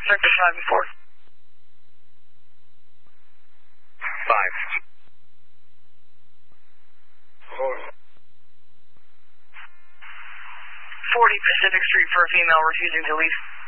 Sector 5 and 4. 5. 4. 40 Pacific Street for a female refusing to leave.